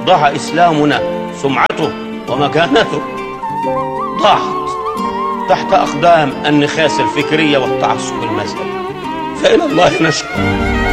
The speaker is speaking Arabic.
ضاع إسلامنا، سمعته ومكانته ضاعت تحت أقدام النخاس الفكرية والتعصب المذهبي. فإلى الله نشكو.